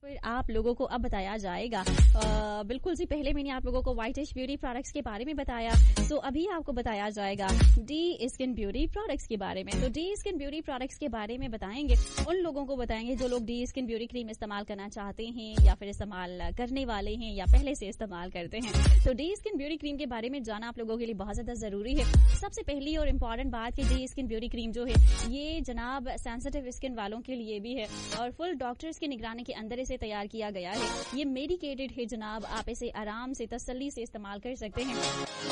आप लोगों को अब बताया जाएगा। बिल्कुल जी, पहले मैंने आप लोगों को वाइटिश ब्यूटी प्रोडक्ट्स के बारे में बताया, तो अभी आपको बताया जाएगा डी स्किन ब्यूटी प्रोडक्ट्स के बारे में। तो डी स्किन ब्यूटी प्रोडक्ट्स के बारे में बताएंगे, उन लोगों को बताएंगे जो लोग डी स्किन ब्यूटी क्रीम इस्तेमाल करना चाहते हैं या फिर इस्तेमाल करने वाले हैं या पहले से इस्तेमाल करते हैं। तो डी स्किन ब्यूटी क्रीम के बारे में जाना आप लोगों के लिए बहुत ज्यादा जरूरी है। सबसे पहली और इम्पोर्टेंट बात कि डी स्किन ब्यूटी क्रीम जो है ये जनाब सेंसिटिव स्किन वालों के लिए भी है और फुल डॉक्टर्स की निगरानी के अंदर इसे तैयार किया गया है। ये मेडिकेटेड है जनाब, आप इसे आराम से तसल्ली से इस्तेमाल कर सकते हैं।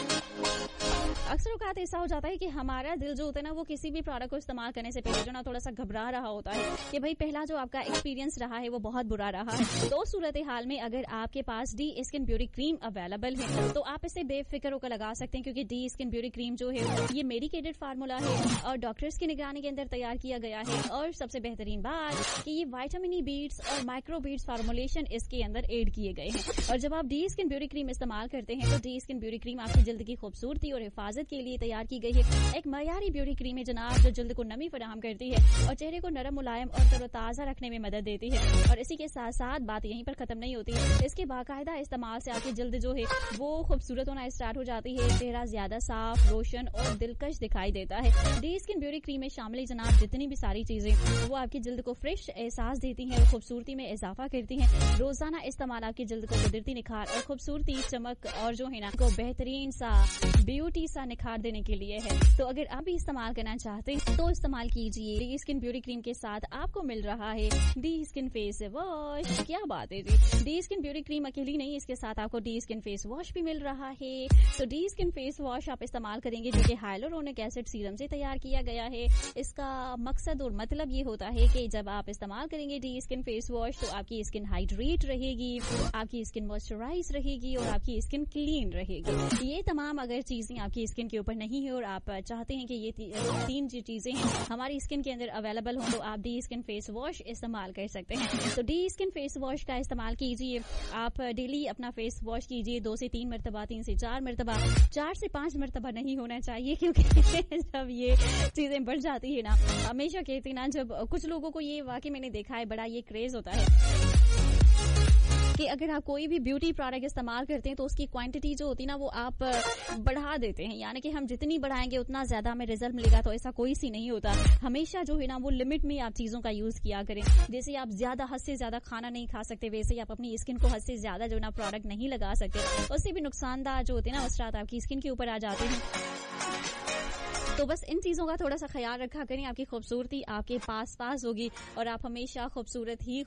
अक्सर औकात ऐसा हो जाता है कि हमारा दिल जो होता है ना, वो किसी भी प्रोडक्ट को इस्तेमाल करने से पहले जो ना थोड़ा सा घबरा रहा होता है कि भाई पहला जो आपका एक्सपीरियंस रहा है वो बहुत बुरा रहा है। तो सूरत हाल में अगर आपके पास D skin beauty cream available है तो आप इसे बेफिक्र होकर लगा सकते हैं, क्योंकि डी स्किन ब्यूटी क्रीम जो है ये मेडिकेटेड फार्मूला है और डॉक्टर्स की निगरानी के अंदर तैयार किया गया है। और सबसे बेहतरीन बात कि ये विटामिन ई बीड्स और माइक्रो बीड्स फार्मूलेशन इसके अंदर ऐड किए गए हैं। और जब आप डी स्किन ब्यूटी क्रीम इस्तेमाल करते हैं तो डी स्किन ब्यूटी क्रीम आपकी जल्द की खूबसूरती और हिफाजत के लिए तैयार की गई है। एक मयारी ब्यूटी क्रीम है जनाब, जो जल्द को नमी फराहम करती है और चेहरे को नरम, मुलायम और तरोताजा रखने में मदद देती है। और इसी के साथ साथ बात यहीं पर खत्म नहीं होती है, इसके बाकायदा इस्तेमाल से आपकी जल्द जो है वो खूबसूरत होना स्टार्ट हो जाती है। चेहरा ज्यादा साफ, रोशन और दिलकश दिखाई देता है। डी स्किन ब्यूटी क्रीम में शामिल जनाब जितनी भी सारी चीजें वो आपकी जल्द को फ्रेश एहसास देती हैं और खूबसूरती में इजाफा करती हैं। रोजाना इस्तेमाल आपकी जल्द को कुदरती निखार और खूबसूरती, चमक और जो है ना को बेहतरीन सा ब्यूटी सा निखार देने के लिए है। तो अगर आप भी इस्तेमाल करना चाहते हैं तो इस्तेमाल कीजिए। डी स्किन ब्यूटी क्रीम के साथ आपको मिल रहा है डी स्किन फेस वॉश। क्या बात है जी, डी स्किन ब्यूटी क्रीम अकेली नहीं, इसके साथ आपको डी स्किन फेस वॉश भी मिल रहा है। तो डी स्किन फेस वॉश आप इस्तेमाल करेंगे जो कि हाइलुरोनिक एसिड सीरम से तैयार किया गया है। इसका मकसद और मतलब ये होता है कि जब आप इस्तेमाल करेंगे डी स्किन फेस वॉश तो आपकी स्किन हाइड्रेट रहेगी, आपकी स्किन मॉइस्चराइज रहेगी और आपकी स्किन क्लीन रहेगी। ये तमाम अगर चीजें आपकी स्किन के ऊपर नहीं है और आप चाहते हैं कि ये तीन जो चीजें हैं हमारी स्किन के अंदर अवेलेबल हो तो आप डी स्किन फेस वॉश इस्तेमाल कर सकते हैं। तो डी स्किन फेस वॉश का इस्तेमाल कीजिए। आप डेली अपना फेस वॉश कीजिए 2 से 3 मरतबा, 3 से 4 मरतबा, 4 से 5 मरतबा नहीं होना चाहिए, क्योंकि जब ये चीजें बढ़ जाती है ना, हमेशा कहती ना, जब कुछ लोगों को ये वाकई मैंने देखा है बड़ा ये क्रेज होता है कि अगर आप कोई भी ब्यूटी प्रोडक्ट इस्तेमाल करते हैं तो उसकी क्वांटिटी जो होती है ना वो आप बढ़ा देते हैं, यानी कि हम जितनी बढ़ाएंगे उतना ज्यादा हमें रिजल्ट मिलेगा। तो ऐसा कोई सी नहीं होता, हमेशा जो है ना वो लिमिट में आप चीजों का यूज किया करें। जैसे आप ज्यादा हद से ज्यादा खाना नहीं खा सकते, वैसे ही आप अपनी स्किन को हद से ज्यादा जो ना प्रोडक्ट नहीं लगा सकते, उससे भी नुकसानदार जो होते हैं ना असरात आपकी स्किन के ऊपर आ जाते हैं। तो बस इन चीजों का थोड़ा सा ख्याल रखा करें, आपकी खूबसूरती आपके पास होगी और आप हमेशा खूबसूरत ही